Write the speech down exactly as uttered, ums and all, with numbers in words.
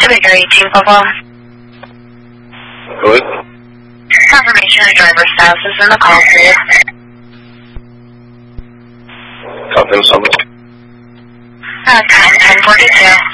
Navigator eighteen, Papa. Good. Confirmation of driver status is in the call, please. Confirm something. Uh, time ten forty-two.